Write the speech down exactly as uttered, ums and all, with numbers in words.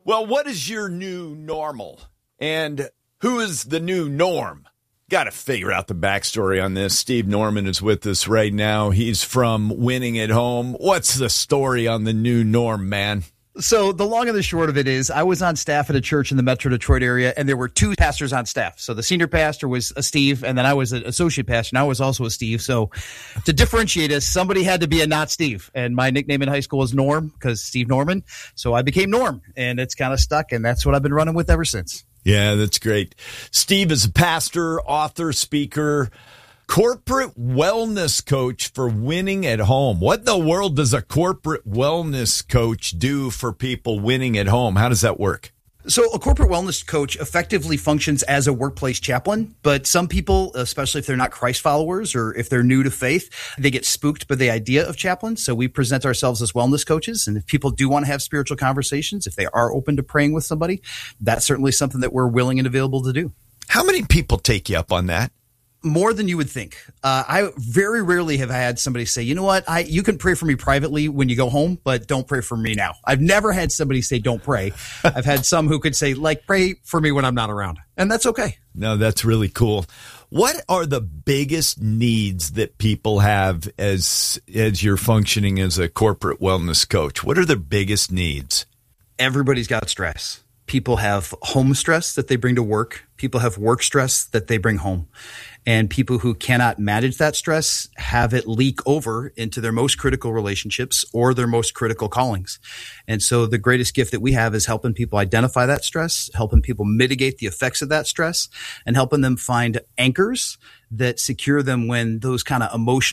Well, what is your new normal? And who is the new norm? Got to figure out the backstory on this. Steve Norman is with us right now. He's from Winning at Home. What's the story on the new norm, man? So the long and the short of it is I was on staff at a church in the Metro Detroit area, and there were two pastors on staff. So the senior pastor was a Steve, and then I was an associate pastor, and I was also a Steve. So to differentiate us, somebody had to be a not Steve. And my nickname in high school was Norm because Steve Norman. So I became Norm, and it's kind of stuck, and that's what I've been running with ever since. Yeah, that's great. Steve is a pastor, author, speaker, corporate wellness coach for Winning at Home. What in the world does a corporate wellness coach do for people winning at home? How does that work? So a corporate wellness coach effectively functions as a workplace chaplain, but some people, especially if they're not Christ followers or if they're new to faith, they get spooked by the idea of chaplains. So we present ourselves as wellness coaches. And if people do want to have spiritual conversations, if they are open to praying with somebody, that's certainly something that we're willing and available to do. How many people take you up on that? More than you would think. Uh, I very rarely have had somebody say, you know what, I you can pray for me privately when you go home, but don't pray for me now. I've never had somebody say don't pray. I've had some who could say, like, pray for me when I'm not around. And that's okay. No, that's really cool. What are the biggest needs that people have as as you're functioning as a corporate wellness coach? What are their biggest needs? Everybody's got stress. People have home stress that they bring to work. People have work stress that they bring home. And people who cannot manage that stress have it leak over into their most critical relationships or their most critical callings. And so the greatest gift that we have is helping people identify that stress, helping people mitigate the effects of that stress, and helping them find anchors that secure them when those kind of emotional